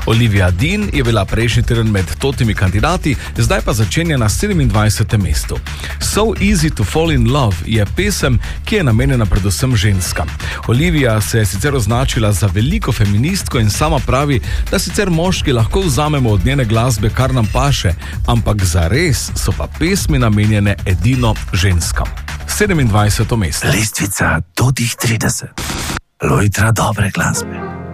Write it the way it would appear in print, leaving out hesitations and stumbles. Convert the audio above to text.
Olivia Dean je bila prejšnji teden med totimi kandidati, zdaj pa začenja na 27. mestu. So Easy to Fall in Love je pesem, ki je namenjena predvsem ženskam. Olivia se je sicer označila za veliko feministko in sama pravi, da sicer moški lahko vzamemo od njene glasbe, kar nam paše, ampak zares so pa pesmi namenjene edino ženskam. 27. mesto. Lestvica do tih 30. Lojtra dobre glasbe.